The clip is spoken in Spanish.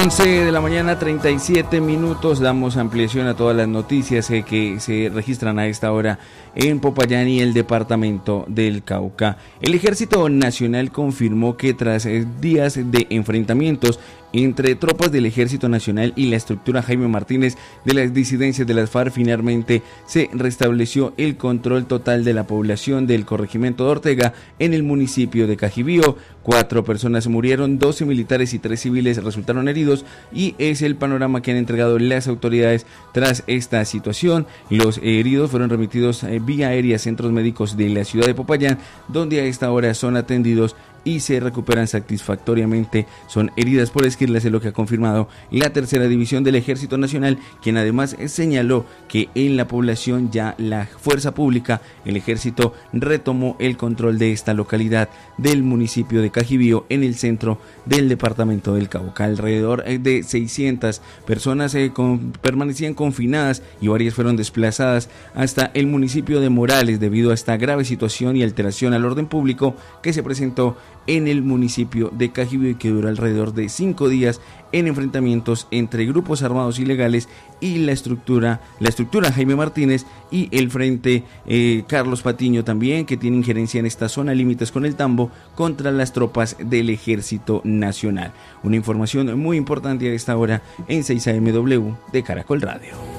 11 de la mañana, 37 minutos. Damos ampliación a todas las noticias que se registran a esta hora en Popayán y el departamento del Cauca. El Ejército Nacional confirmó que tras días de enfrentamientos entre tropas del Ejército Nacional y la estructura Jaime Martínez de las disidencias de las FARC, finalmente se restableció el control total de la población del corregimiento de Ortega en el municipio de Cajibío. 4 personas murieron, 12 militares y 3 civiles resultaron heridos, y es el panorama que han entregado las autoridades tras esta situación. Los heridos fueron remitidos vía aérea a centros médicos de la ciudad de Popayán, donde a esta hora son atendidos y se recuperan satisfactoriamente. Son heridas por esquirlas, es lo que ha confirmado la tercera división del Ejército Nacional, quien además señaló que en la población ya la fuerza pública, el ejército, retomó el control de esta localidad del municipio de Cajibío en el centro del departamento del Cauca. Alrededor de 600 personas permanecían confinadas y varias fueron desplazadas hasta el municipio de Morales debido a esta grave situación y alteración al orden público que se presentó en el municipio de Cajibío y que duró alrededor de 5 días en enfrentamientos entre grupos armados ilegales y la estructura Jaime Martínez y el frente Carlos Patiño también, que tiene injerencia en esta zona, límites con el Tambo, contra las tropas del Ejército Nacional. Una información muy importante a esta hora en 6 AMW de Caracol Radio.